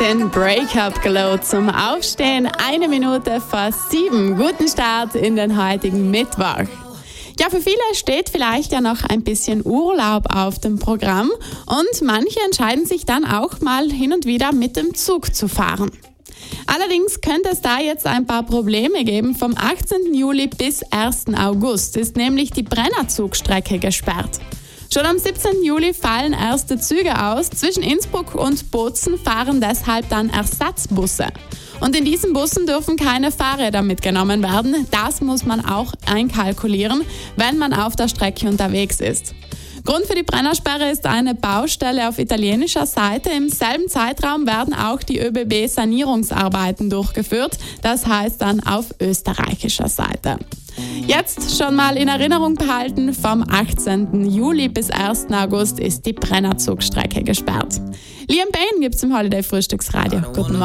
den Breakup Glow zum Aufstehen. 1 Minute vor 7. Guten Start in den heutigen Mittwoch. Ja, für viele steht vielleicht ja noch ein bisschen Urlaub auf dem Programm und manche entscheiden sich dann auch mal hin und wieder mit dem Zug zu fahren. Allerdings könnte es da jetzt ein paar Probleme geben. Vom 18. Juli bis 1. August ist nämlich die Brennerzugstrecke gesperrt. Schon am 17. Juli fallen erste Züge aus. Zwischen Innsbruck und Bozen fahren deshalb dann Ersatzbusse. Und in diesen Bussen dürfen keine Fahrräder mitgenommen werden. Das muss man auch einkalkulieren, wenn man auf der Strecke unterwegs ist. Grund für die Brennersperre ist eine Baustelle auf italienischer Seite. Im selben Zeitraum werden auch die ÖBB-Sanierungsarbeiten durchgeführt. Das heißt dann auf österreichischer Seite. Jetzt schon mal in Erinnerung behalten, vom 18. Juli bis 1. August ist die Brennerzugstrecke gesperrt. Liam Payne gibt's im Holiday Frühstücksradio. Guten Morgen.